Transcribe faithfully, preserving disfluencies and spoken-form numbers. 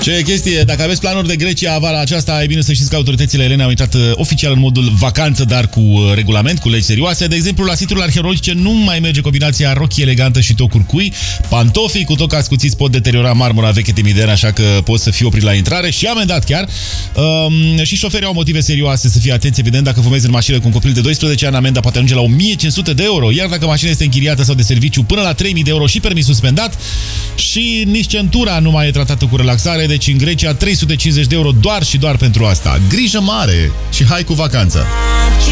Ce chestie, dacă aveți planuri de Grecia vara aceasta, e bine să știți că autoritățile elene au intrat oficial în modul vacanță, dar cu regulament, cu legi serioase. De exemplu, la siturile arheologice nu mai merge combinația rochie elegantă și tocuri cui. Pantofii cu toc ascuțiți pot deteriora marmura veche timidene, așa că poți să fii oprit la intrare și amendat chiar. Um, și șoferii au motive serioase să fie atenți, evident, dacă fumezi în mașină cu un copil de doisprezece ani, amenda poate ajunge la o mie cinci sute de euro, iar dacă mașina este închiriată sau de serviciu, până la trei mii de euro și permis suspendat. Și nici centura nu mai e tratată cu relaxare, deci în Grecia trei sute cincizeci de euro doar și doar pentru asta. Grijă mare și hai cu vacanța!